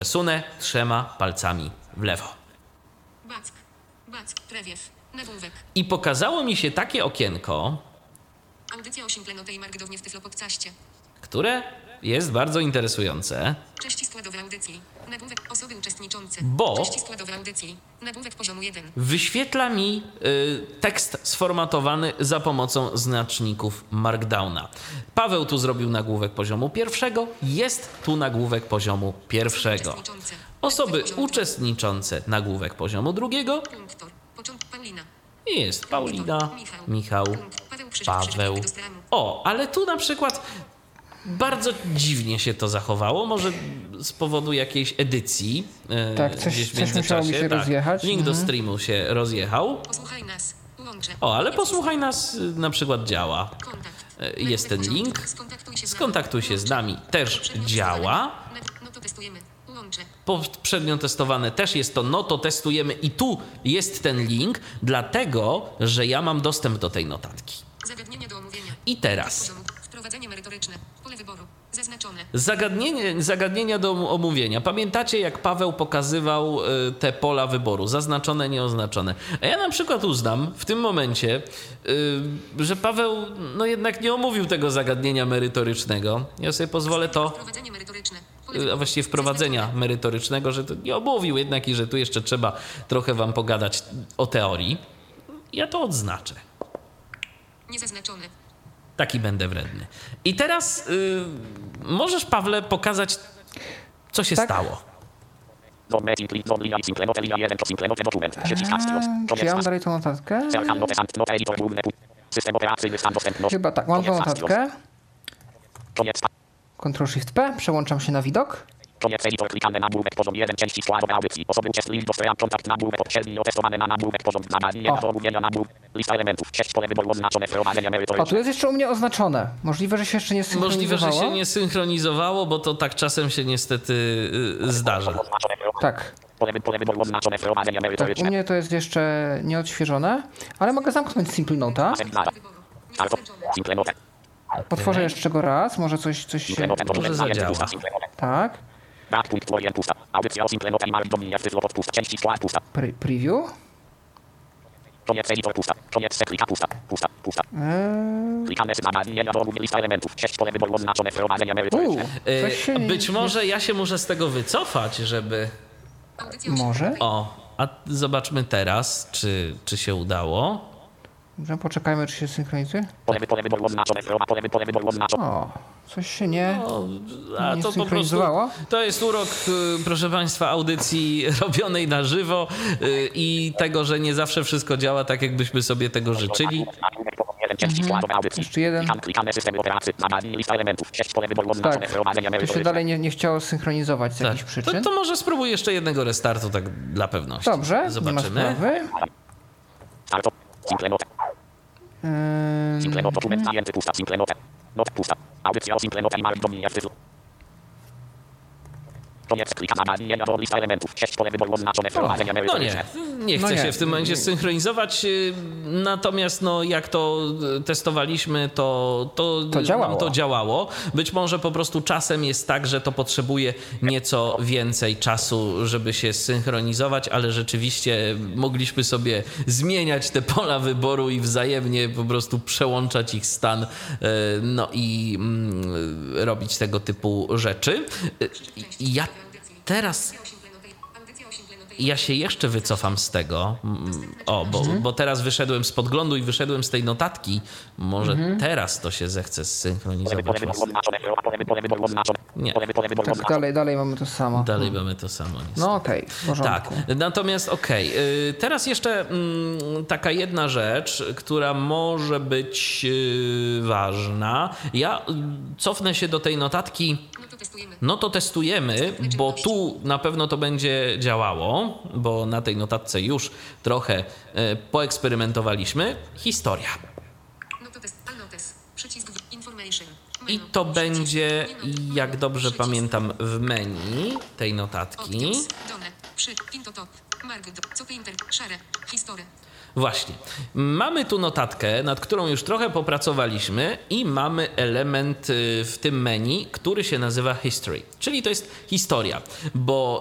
Sunę 3 palcami w lewo. Back, prewiew, nagłówek. I pokazało mi się takie okienko, Audycja o Simplenotej Margdownie w Tyflopodcaście. które jest bardzo interesujące, Części składowe audycji. Nagłówek osoby uczestniczące. Bo- Części składowe audycji. Nagłówek poziomu 1. wyświetla mi tekst sformatowany za pomocą znaczników Markdowna. Paweł tu zrobił nagłówek poziomu 1, jest tu nagłówek poziomu 1. Uczestniczące. Osoby Nagłówek poziomu uczestniczące, nagłówek poziomu 2 Punktor. Paulina. i jest Paulina, Michał, Paweł Krzyżak. Paweł. Przeczytany do stramu. O, ale tu na przykład bardzo dziwnie się to zachowało, może z powodu jakiejś edycji. Tak, coś musiało mi się rozjechać. Link do streamu się rozjechał. Posłuchaj nas. Łącze. O, ale posłuchaj nas na przykład działa. Kontakt. Jest ten Nagłówek link. poziomu. Skontaktuj się z nami. Też działa. No to testujemy. Łącze. Poprzednio testowane też jest to, no to testujemy i tu jest ten link, dlatego, że ja mam dostęp do tej notatki. Zagadnienia do omówienia. I teraz Poziomu. Wprowadzenie merytoryczne. Pole wyboru. Zaznaczone. zagadnienia do omówienia. Pamiętacie, jak Paweł pokazywał te pola wyboru, zaznaczone, nieoznaczone. A ja na przykład uznam w tym momencie, że Paweł no jednak nie omówił tego zagadnienia merytorycznego. Ja sobie pozwolę to, Wprowadzenie merytoryczne. Pole a wyboru. właściwie wprowadzenia Zaznaczone. merytorycznego, że to nie omówił jednak i że tu jeszcze trzeba trochę wam pogadać o teorii. Ja to odznaczę. Niezaznaczone. Taki będę wredny. I teraz możesz, Pawle, pokazać, co się Tak. stało. Czy ja mam dalej tą notatkę? Chyba tak, mam tą notatkę. Ctrl-Shift-P, przełączam się na widok. Koniec editor, klikane nagłówek poziom 1 części składowe audycji. Osoby uczestniczące dostęp kontakt nagłówek poprzednio testowane na nagłówek poziom zagadnienia do omówienia nagłówek. Lista elementów. 6 pole wyboru oznaczone wprowadzenia O, tu merytoryczne. jest jeszcze u mnie oznaczone. Możliwe, że się jeszcze nie Możliwe, że synchronizowało. się nie synchronizowało, bo to tak czasem się niestety zdarza. Oznaczone Tak, pole wyboru oznaczone wprowadzenia tak, u merytoryczne. mnie to jest jeszcze nieodświeżone, ale mogę zamknąć Simple Note'a. Nara. Albo simple note. Potworzę jeszcze go raz, może coś Simple się... note. Może zadziała. Simple note. Tak, Brak punkt wojen pusta. Audycja o simple note i Markdownie w Tyflopod pusta. Części skład pusta. preview. Koniec editor pusta. Koniec klika pusta. Pusta. Klikane zagadnienia do omówienia. Lista elementów. 6 pole wyboru oznaczone wprowadzenia merytoryczne. Coś się... Być może ja się muszę z tego wycofać, żeby... Audycja o Może? O, a zobaczmy teraz, czy się udało. Dobrze, poczekajmy, czy się synchronizuje. Pole wyboru oznaczone pole wyboru oznaczone. O, coś się nie... O, a Nie to po prostu synchronizowało? to jest urok, proszę Państwa, audycji robionej na żywo i tego, że nie zawsze wszystko działa tak, jakbyśmy sobie tego życzyli. Nagłówek poziom 1 części składowe audycji. Jeszcze jeden. Klikane systemy operacji. Zagadnienie. Lista elementów. 6 pole wyboru oznaczone Tak, wprowadzenia to się merytoryczne. dalej nie chciało synchronizować z jakichś przyczyn. To może spróbuj jeszcze jednego restartu, tak dla pewności. Dobrze, nie ma Zobaczymy. sprawy. Start. Simple note. Simple note. Dokument zajęty pusta. Simple note. Note pusta. Audycja o simple note i Markdownie w Tyflu. Koniec klika zagadnienia do lista elementów. 6 pole wyboru oznaczone wprowadzenia No merytoryczne. nie chcę No nie. się w tym momencie synchronizować, natomiast no, jak to testowaliśmy, to działało. nam to działało. Być może po prostu czasem jest tak, że to potrzebuje nieco więcej czasu, żeby się synchronizować, ale rzeczywiście mogliśmy sobie zmieniać te pola wyboru i wzajemnie po prostu przełączać ich stan, no i robić tego typu rzeczy. Ja teraz... Ja się jeszcze wycofam z tego. Bo teraz wyszedłem z podglądu i wyszedłem z tej notatki. Może teraz to się zechce zsynchronizować. Pole wyboru oznaczone. Nie. Pole wyboru Tak, oznaczone. dalej mamy to samo. Dalej mamy to samo. Niestety. No okej, w porządku. Tak, natomiast teraz jeszcze taka jedna rzecz, która może być ważna. Ja cofnę się do tej notatki. No to testujemy. No to testujemy, bo tu na pewno to będzie działało, bo na tej notatce już trochę poeksperymentowaliśmy. Historia. No to test. Annotes. Przycisk information. I Menu. to Przycisk. będzie, Menu. jak dobrze Przycisk. pamiętam, w menu tej notatki. Options. Done. Into top. Mark. Copy inter. Share. History. Właśnie. Mamy tu notatkę, nad którą już trochę popracowaliśmy i mamy element w tym menu, który się nazywa History, czyli to jest historia, bo